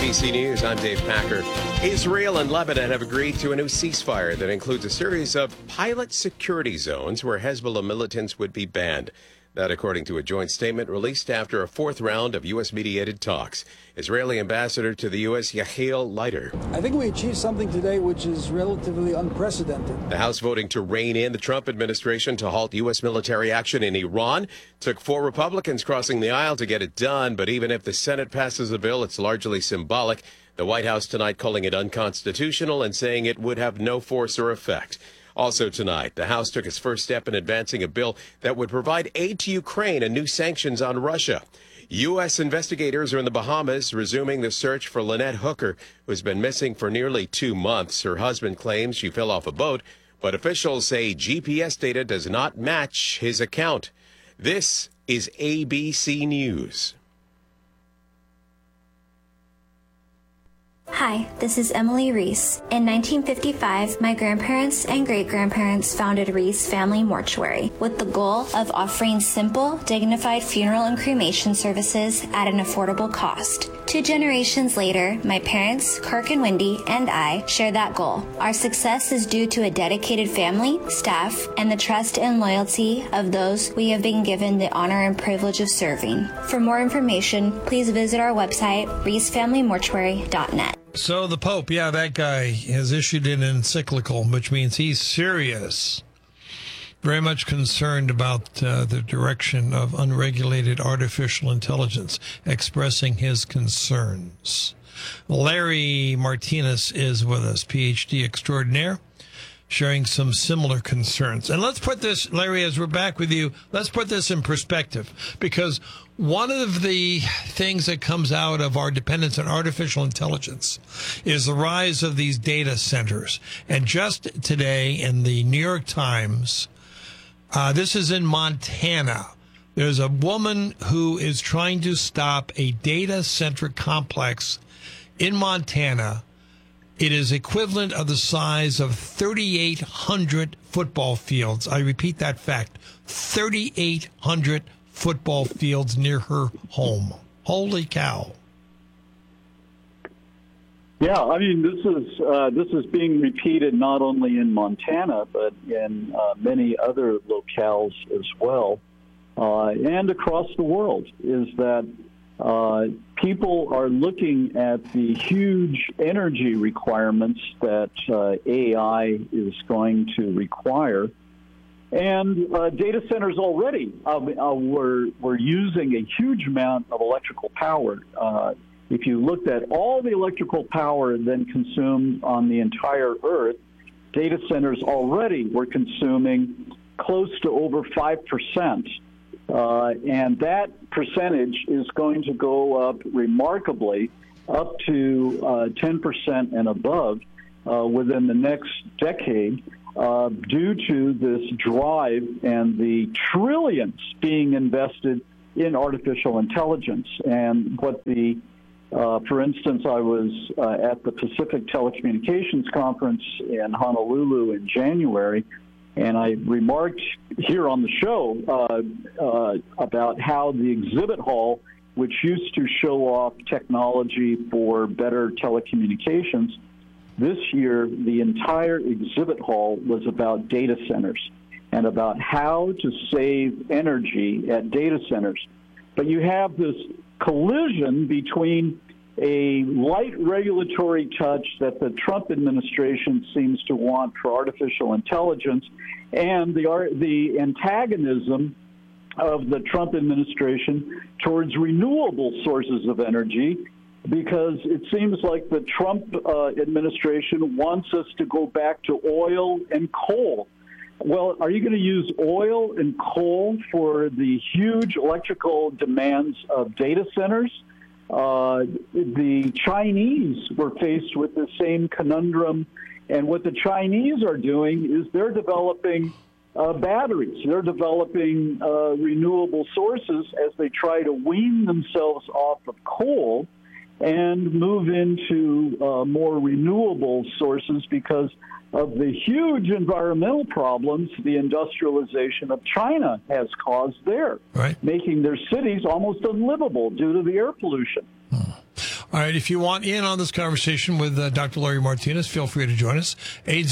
ABC News, I'm Dave Packer. Israel and Lebanon have agreed to a new ceasefire that includes a series of pilot security zones where Hezbollah militants would be banned. That according to a joint statement released after a fourth round of U.S.-mediated talks. Israeli ambassador to the U.S., Yechiel Leiter. I think we achieved something today which is relatively unprecedented. The House voting to rein in the Trump administration to halt U.S. military action in Iran. Took 4 Republicans crossing the aisle to get it done, but even if the Senate passes the bill, it's largely symbolic. The White House tonight calling it unconstitutional and saying it would have no force or effect. Also tonight, the House took its first step in advancing a bill that would provide aid to Ukraine and new sanctions on Russia. U.S. investigators are in the Bahamas resuming the search for Lynette Hooker, who's been missing for nearly 2 months. Her husband claims she fell off a boat, but officials say GPS data does not match his account. This is ABC News. Hi, this is Emily Reese. In 1955, my grandparents and great-grandparents founded Reese Family Mortuary with the goal of offering simple, dignified funeral and cremation services at an affordable cost. 2 generations later, my parents, Kirk and Wendy, and I share that goal. Our success is due to a dedicated family, staff, and the trust and loyalty of those we have been given the honor and privilege of serving. For more information, please visit our website, reesefamilymortuary.net. So the Pope, that guy has issued an encyclical, which means he's serious, very much concerned about the direction of unregulated artificial intelligence, expressing his concerns. Larry Martinez is with us, PhD extraordinaire, sharing some similar concerns. And let's put this, Larry, as we're back with you, let's put this in perspective, because one of the things that comes out of our dependence on artificial intelligence is the rise of these data centers. And just today in the New York Times, this is in Montana, there's a woman who is trying to stop a data center complex in Montana. It is equivalent of the size of 3,800 football fields. I repeat that fact, 3,800 football fields near her home. Holy cow. Yeah, I mean, this is being repeated not only in Montana, but in many other locales as well, and across the world, is that people are looking at the huge energy requirements that AI is going to require. And data centers already were using a huge amount of electrical power. If you looked at all the electrical power then consumed on the entire Earth, data centers already were consuming close to over 5%. And that percentage is going to go up remarkably, up to 10% and above within the next decade, due to this drive and the trillions being invested in artificial intelligence. And what the, for instance, I was at the Pacific Telecommunications Conference in Honolulu in January, and I remarked here on the show about how the exhibit hall, which used to show off technology for better telecommunications, this year the entire exhibit hall was about data centers and about how to save energy at data centers. But you have this collision between a light regulatory touch that the Trump administration seems to want for artificial intelligence and the antagonism of the Trump administration towards renewable sources of energy, because it seems like the Trump administration wants us to go back to oil and coal. Well, are you going to use oil and coal for the huge electrical demands of data centers? The Chinese were faced with the same conundrum, and what the Chinese are doing is they're developing batteries. They're developing renewable sources as they try to wean themselves off of coal and move into more renewable sources because of the huge environmental problems the industrialization of China has caused there, right, making their cities almost unlivable due to the air pollution. All All right, if you want in on this conversation with Dr. Larry Martinez, feel free to join us.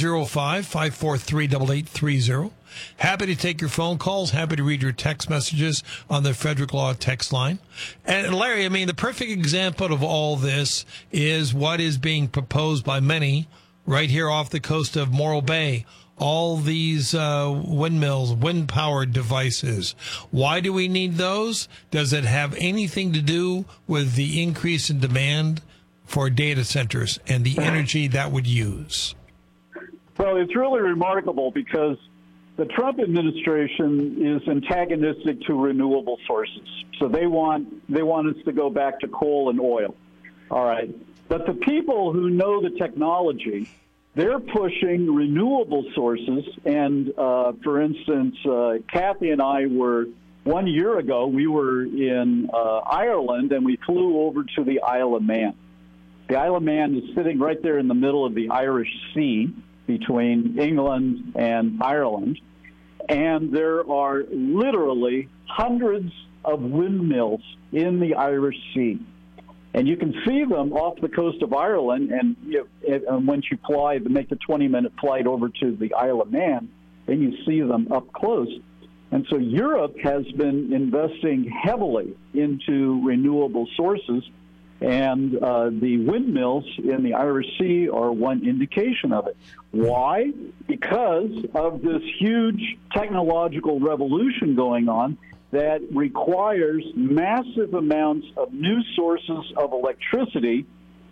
805-543-8830. Happy to take your phone calls. Happy to read your text messages on the Frederick Law text line. And Larry, I mean, the perfect example of all this is what is being proposed by many right here off the coast of Morro Bay. All these windmills, wind-powered devices. Why do we need those? Does it have anything to do with the increase in demand for data centers and the energy that would use? Well, it's really remarkable because the Trump administration is antagonistic to renewable sources. So they want us to go back to coal and oil. All right. But the people who know the technology, they're pushing renewable sources. And, for instance, Kathy and I were, 1 year ago, we were in Ireland, and we flew over to the Isle of Man. The Isle of Man is sitting right there in the middle of the Irish Sea between England and Ireland. And there are literally hundreds of windmills in the Irish Sea. And you can see them off the coast of Ireland, and once you fly, make the 20-minute flight over to the Isle of Man, then you see them up close. And so Europe has been investing heavily into renewable sources, and the windmills in the Irish Sea are one indication of it. Why? Because of this huge technological revolution going on that requires massive amounts of new sources of electricity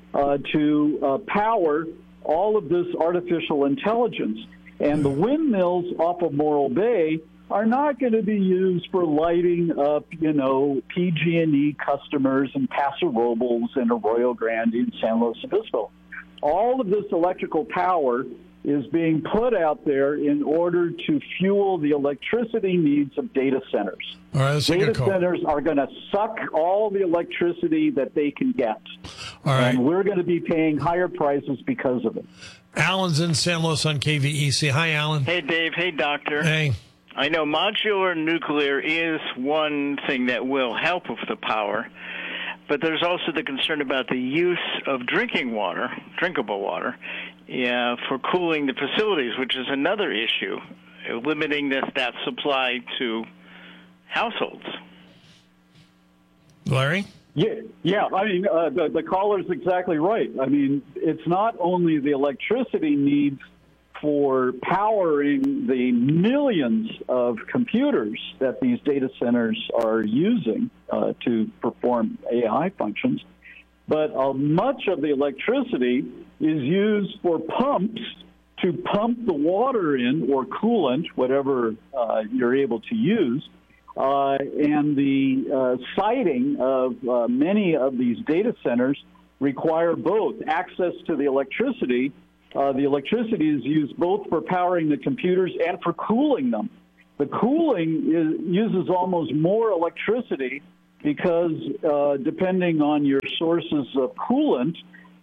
to power all of this artificial intelligence. And the windmills off of Morro Bay are not going to be used for lighting up, PG&E customers in Paso Robles and Arroyo Grande and San Luis Obispo. All of this electrical power is being put out there in order to fuel the electricity needs of data centers. All right, data centers are going to suck all the electricity that they can get. All right. And we're going to be paying higher prices because of it. Alan's in San Luis on KVEC. Hi, Alan. Hey, Dave. Hey, Doctor. Hey. I know modular nuclear is one thing that will help with the power, but there's also the concern about the use of drinking water, drinkable water, for cooling the facilities, which is another issue, limiting that supply to households. Larry? Yeah. I mean, the caller's exactly right. I mean, it's not only the electricity needs for powering the millions of computers that these data centers are using to perform AI functions, but much of the electricity is used for pumps to pump the water in, or coolant, whatever you're able to use. And the siting of many of these data centers require both access to the electricity. The electricity is used both for powering the computers and for cooling them. The cooling uses almost more electricity because depending on your sources of coolant,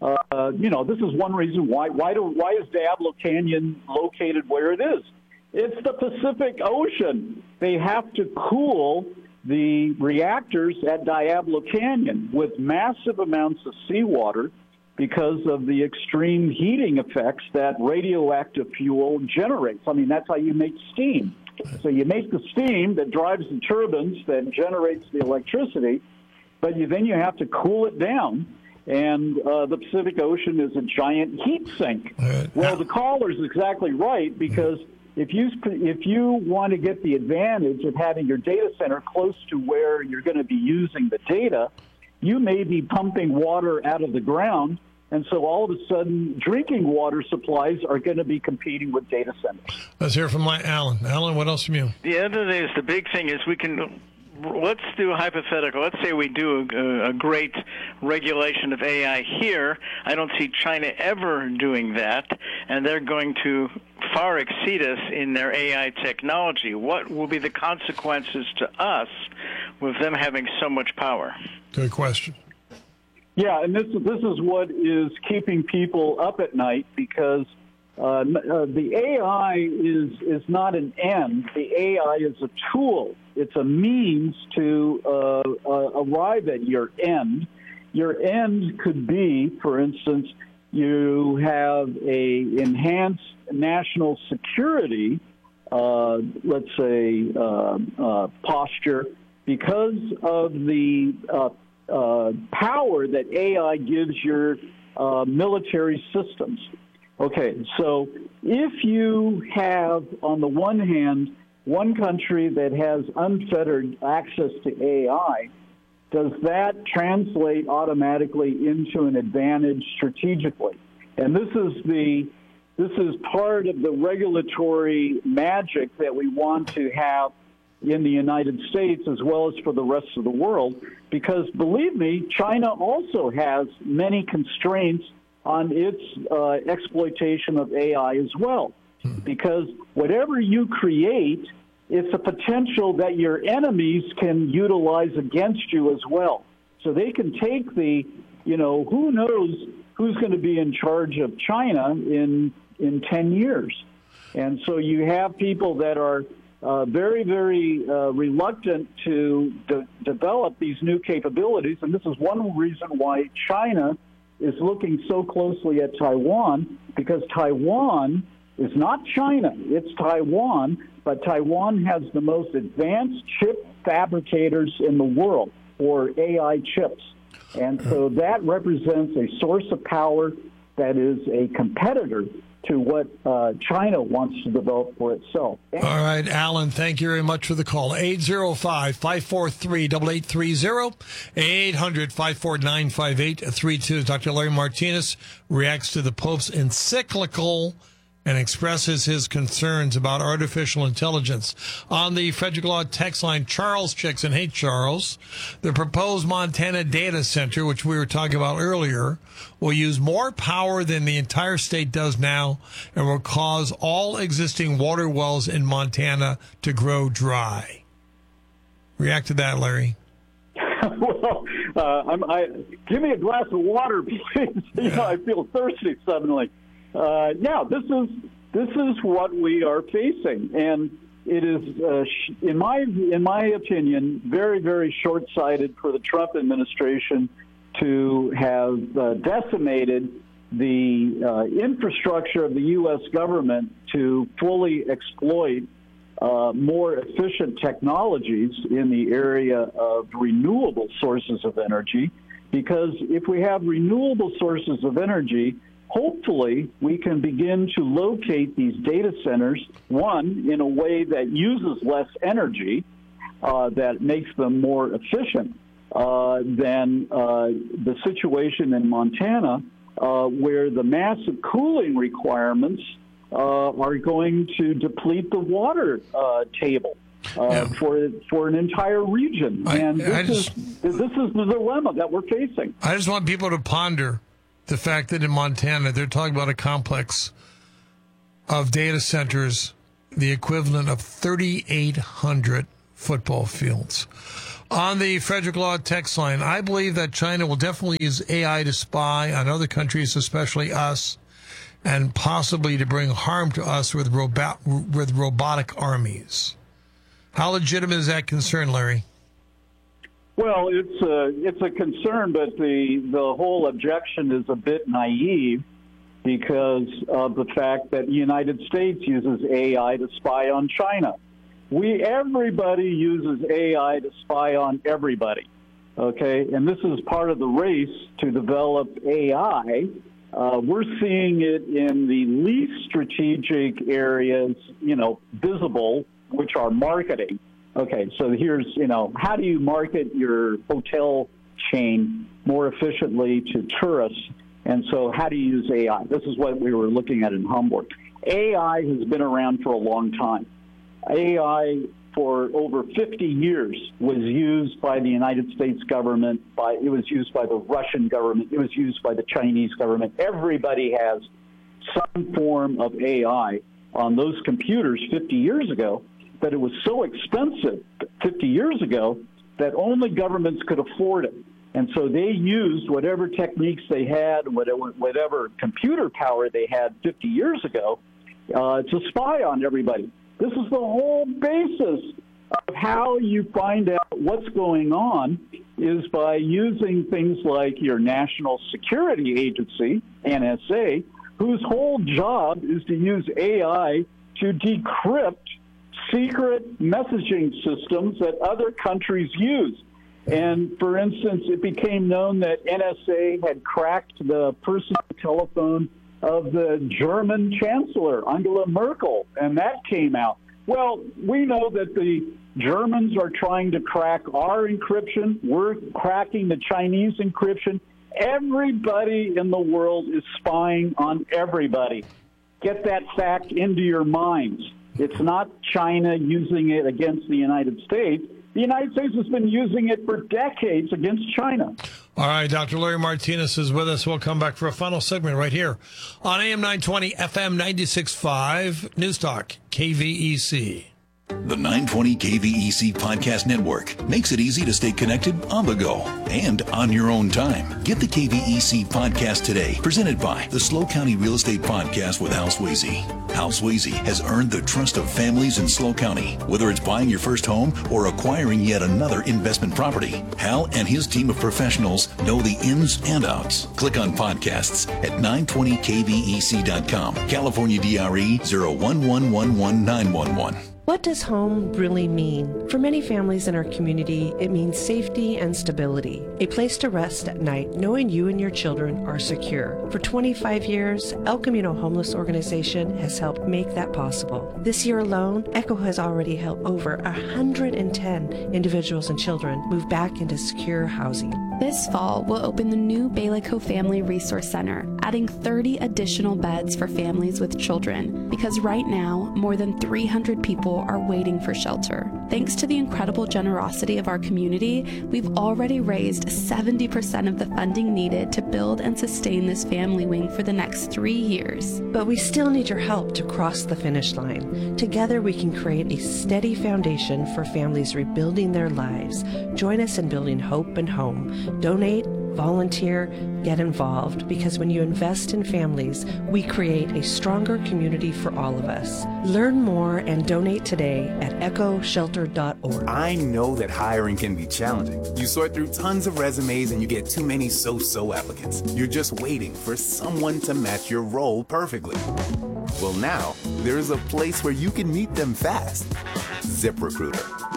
this is one reason why is Diablo Canyon located where it is? It's the Pacific Ocean. They have to cool the reactors at Diablo Canyon with massive amounts of seawater because of the extreme heating effects that radioactive fuel generates. I mean, that's how you make steam. So you make the steam that drives the turbines that generates the electricity, but then you have to cool it down. And the Pacific Ocean is a giant heat sink. Well, the caller's exactly right, because if you want to get the advantage of having your data center close to where you're going to be using the data, you may be pumping water out of the ground, and so all of a sudden drinking water supplies are going to be competing with data centers. Let's hear from Alan. Alan, what else from you? The other thing is, the big thing is let's do a hypothetical. Let's say we do a great regulation of AI here. I don't see China ever doing that, and they're going to far exceed us in their AI technology. What will be the consequences to us with them having so much power? Good question. Yeah, and this is what is keeping people up at night, because the AI is not an end. The AI is a tool. It's a means to arrive at your end. your end could be, for instance, you have a enhanced national security, let's say, posture because of the power that AI gives your military systems. Okay, so if you have, on the one hand, one country that has unfettered access to AI, does that translate automatically into an advantage strategically? And this is part of the regulatory magic that we want to have in the United States as well as for the rest of the world, because believe me, China also has many constraints on its exploitation of AI as well, because whatever you create, it's a potential that your enemies can utilize against you as well. So they can take who knows who's going to be in charge of China in 10 years. And so you have people that are very, very reluctant to develop these new capabilities. And this is one reason why China is looking so closely at Taiwan, because Taiwan is not China, it's Taiwan, but Taiwan has the most advanced chip fabricators in the world for AI chips. And so that represents a source of power that is a competitor to what China wants to develop for itself. All right, Alan, thank you very much for the call. 805-543-8830, 800-549-5832. Dr. Larry Martinez reacts to the Pope's encyclical and expresses his concerns about artificial intelligence. On the Frederick Law text line, Charles checks in. Hey, Charles. The proposed Montana data center, which we were talking about earlier, will use more power than the entire state does now and will cause all existing water wells in Montana to grow dry. React to that, Larry. Well, give me a glass of water, please. I feel thirsty suddenly. This is what we are facing, and it is, in my opinion, very, very short-sighted for the Trump administration to have decimated the infrastructure of the U.S. government to fully exploit more efficient technologies in the area of renewable sources of energy, because if we have renewable sources of energy, hopefully we can begin to locate these data centers, one, in a way that uses less energy, that makes them more efficient than the situation in Montana, where the massive cooling requirements are going to deplete the water table for an entire region. This is the dilemma that we're facing. I just want people to ponder the fact that in Montana, they're talking about a complex of data centers, the equivalent of 3,800 football fields. On the Frederick Law text line, I believe that China will definitely use AI to spy on other countries, especially us, and possibly to bring harm to us with robotic armies. How legitimate is that concern, Larry? Well, it's a concern, but the whole objection is a bit naive because of the fact that the United States uses AI to spy on China. Everybody uses AI to spy on everybody, okay? And this is part of the race to develop AI. We're seeing it in the least strategic areas, visible, which are marketing. Okay, so here's, how do you market your hotel chain more efficiently to tourists? And so how do you use AI? This is what we were looking at in Hamburg. AI has been around for a long time. AI for over 50 years was used by the United States government, it was used by the Russian government, it was used by the Chinese government. Everybody has some form of AI on those computers 50 years ago. But it was so expensive 50 years ago that only governments could afford it. And so they used whatever techniques they had, whatever computer power they had 50 years ago to spy on everybody. This is the whole basis of how you find out what's going on is by using things like your National Security Agency, NSA, whose whole job is to use AI to decrypt secret messaging systems that other countries use. And, for instance, it became known that NSA had cracked the personal telephone of the German Chancellor, Angela Merkel, and that came out. Well, we know that the Germans are trying to crack our encryption. We're cracking the Chinese encryption. Everybody in the world is spying on everybody. Get that fact into your minds. It's not China using it against the United States. The United States has been using it for decades against China. All right, Dr. Larry Martinez is with us. We'll come back for a final segment right here on AM 920, FM 96.5, News Talk, KVEC. The 920 KVEC Podcast Network makes it easy to stay connected on the go and on your own time. Get the KVEC Podcast today, presented by the SLO County Real Estate Podcast with Hal Swayze. Hal Swayze has earned the trust of families in SLO County. Whether it's buying your first home or acquiring yet another investment property, Hal and his team of professionals know the ins and outs. Click on podcasts at 920kvec.com. California DRE 0111111. What does home really mean? For many families in our community, it means safety and stability. A place to rest at night knowing you and your children are secure. For 25 years, El Camino Homeless Organization has helped make that possible. This year alone, ECHO has already helped over 110 individuals and children move back into secure housing. This fall, we'll open the new Balico Family Resource Center, adding 30 additional beds for families with children, because right now, more than 300 people are waiting for shelter. Thanks to the incredible generosity of our community, we've already raised 70% of the funding needed to build and sustain this family wing for the next 3 years. But we still need your help to cross the finish line. Together we can create a steady foundation for families rebuilding their lives. Join us in building hope and home. Donate, volunteer, get involved, because when you invest in families, we create a stronger community for all of us. Learn more and donate today at echoshelter.org. I know that hiring can be challenging. You sort through tons of resumes and you get too many so-so applicants. You're just waiting for someone to match your role perfectly. Well, now there's a place where you can meet them fast. ZipRecruiter.